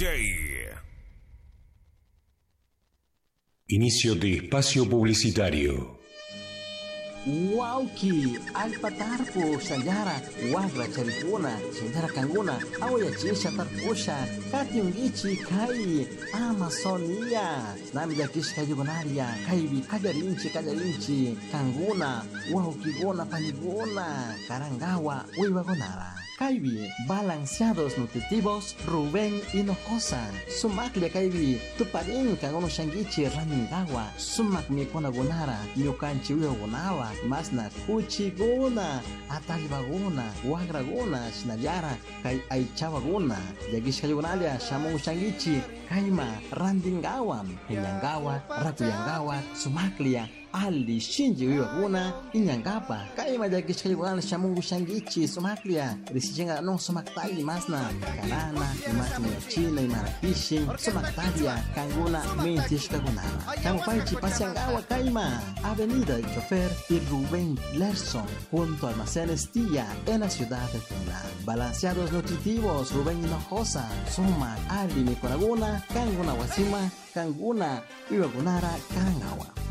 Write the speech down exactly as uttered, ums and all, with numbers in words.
J. Inicio de espacio publicitario. Wauki, alpatarpo, sayara, wagra charipuna, sayara kanguna, awaya chisha tarpusha, katiungichi kai, Amazonia, nami jakish kayugonaria, kaibi, kajarinchi, kajarinchi, kanguna, wauki gona, panigona, karangawa, wiwagonara. Kaibi, balanceados nutritivos, Rubén Hinojosa. Sumakle Kaibi, Tuparin, Kagono Shangichi, Raningawa, Sumak Mikona Gonara, Nyokanchi Gonawa, Masna Kuchi Gona, Atalibagona, Wagragona, Shinayara, Kai Aichawagona, Yagishkayonalia, Shamu Shangichi, Kaima, Randingawa, Inyangawa, Rapuyangawa, Sumaklia, Ali Shinji Waguna, Inyangapa, Kaima Yagishkayogan, Shamu Shangichi, Sumaklia, Rishinga no Sumaktali Masna, Karana, Imatnia China, Imarapishin, Sumaktalia, Kanguna, Mentishka Gonara. Camupaichi, Pasiangawa, Kaima, Avenida del Chofer y Rubén Lerson, junto a Almacenes Tía, en la ciudad de Tuna. Balanceados nutritivos, Rubén Hinojosa, Suma, Ali Mikoraguna, Kanguna Wasima, Kanguna, Iwagunara, Karangawa.